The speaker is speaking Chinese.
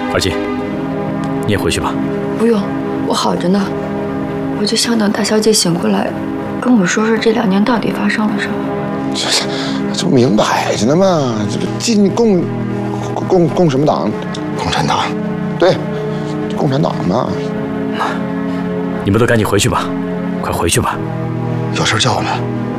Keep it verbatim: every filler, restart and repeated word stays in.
二金，你也回去吧。 不用，我好着呢。我就想等大小姐醒过来，跟我说说这两年到底发生了什么。 这这这不明摆着呢吗？这不进共共共什么党？ 共产党。 对，共产党嘛。 你们都赶紧回去吧，快回去吧。 有事叫我们。